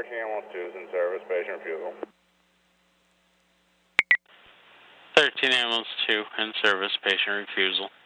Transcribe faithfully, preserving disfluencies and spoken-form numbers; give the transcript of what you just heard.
thirteen ambulance two is in service, patient refusal. thirteen ambulance two in service, patient refusal.